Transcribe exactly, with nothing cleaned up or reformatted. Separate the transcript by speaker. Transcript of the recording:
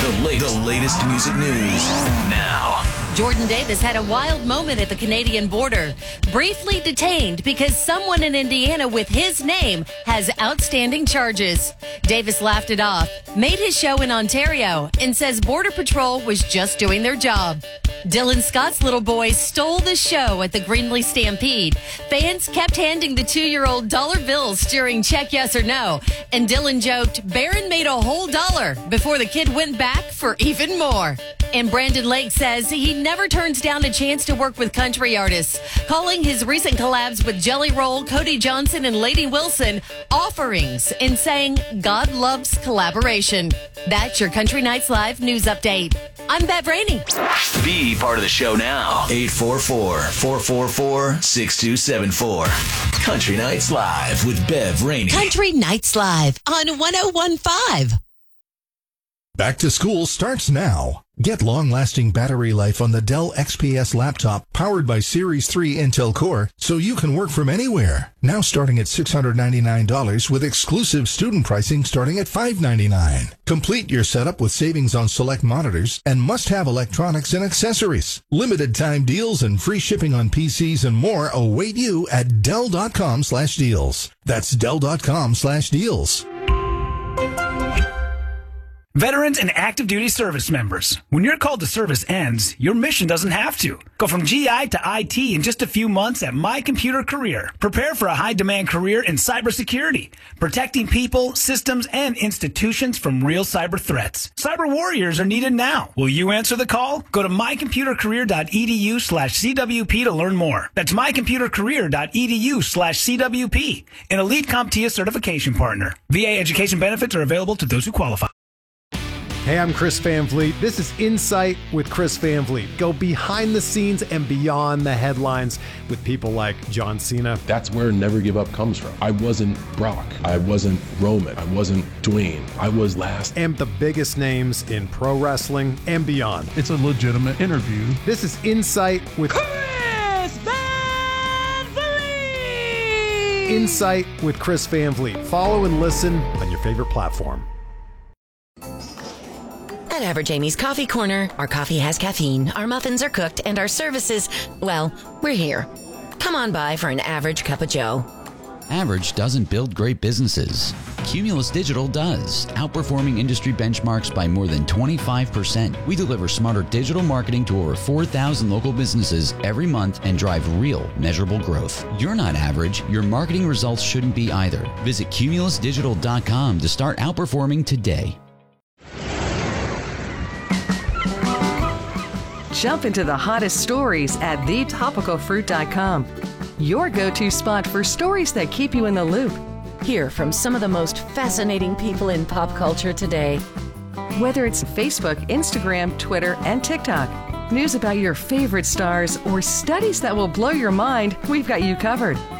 Speaker 1: The latest, the latest music news now.
Speaker 2: Jordan Davis had a wild moment at the Canadian border. Briefly detained because someone in Indiana with his name has outstanding charges. Davis laughed it off, made his show in Ontario, and says Border Patrol was just doing their job. Dylan Scott's little boy stole the show at the Greenlee Stampede. Fans kept handing the two-year-old dollar bills during Check Yes or No, and Dylan joked Barron made a whole dollar before the kid went back for even more. And Brandon Lake says he never turns down a chance to work with country artists, calling his recent collabs with Jelly Roll, Cody Johnson, and Lady Wilson offerings, and saying God loves collaboration. That's your Country Nights Live news update. I'm Bev Rainey.
Speaker 1: Be part of the show now. eight four four, four four four, six two seven four. Country Nights Live with Bev Rainey.
Speaker 2: Country Nights Live on one oh one point five.
Speaker 3: Back to school starts now. Get long-lasting battery life on the Dell X P S laptop powered by Series three Intel Core so you can work from anywhere. Now starting at six hundred ninety-nine dollars with exclusive student pricing starting at five hundred ninety-nine dollars. Complete your setup with savings on select monitors and must-have electronics and accessories. Limited time deals and free shipping on P Cs and more await you at Dell.com slash deals. That's Dell.com slash deals.
Speaker 4: Veterans and active duty service members. When your call to service ends, your mission doesn't have to. Go from G I to I T in just a few months at My Computer Career. Prepare for a high-demand career in cybersecurity, protecting people, systems, and institutions from real cyber threats. Cyber warriors are needed now. Will you answer the call? Go to mycomputercareer.edu slash CWP to learn more. That's mycomputercareer.edu slash CWP, an elite CompTIA certification partner. V A education benefits are available to those who qualify.
Speaker 5: Hey, I'm Chris Van Vliet. This is Insight with Chris Van Vliet. Go behind the scenes and beyond the headlines with people like John Cena.
Speaker 6: That's where Never Give Up comes from. I wasn't Brock. I wasn't Roman. I wasn't Dwayne. I was last.
Speaker 5: And the biggest names in pro wrestling and beyond.
Speaker 7: It's a legitimate interview.
Speaker 5: This is Insight with
Speaker 8: Chris Van Vliet.
Speaker 5: Insight with Chris Van Vliet. Follow and listen on your favorite platform.
Speaker 2: At Average Amy's Coffee Corner, our coffee has caffeine, our muffins are cooked, and our services, well, we're here. Come on by for an average cup of joe.
Speaker 9: Average doesn't build great businesses. Cumulus Digital does, outperforming industry benchmarks by more than twenty-five percent. We deliver smarter digital marketing to over four thousand local businesses every month and drive real, measurable growth. You're not average. Your marketing results shouldn't be either. Visit cumulus digital dot com to start outperforming today.
Speaker 10: Jump into the hottest stories at the topical fruit dot com. Your go-to spot for stories that keep you in the loop.
Speaker 2: Hear from some of the most fascinating people in pop culture today.
Speaker 10: Whether it's Facebook, Instagram, Twitter, and TikTok, news about your favorite stars, or studies that will blow your mind, we've got you covered.